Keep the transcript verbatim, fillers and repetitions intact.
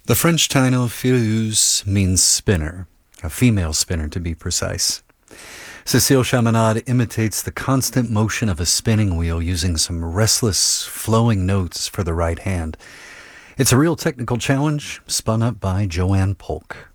The French title Fileuse means spinner, a female spinner to be precise. Cécile Chaminade imitates the constant motion of a spinning wheel using some restless, flowing notes for the right hand. It's a real technical challenge spun up by Joanne Polk.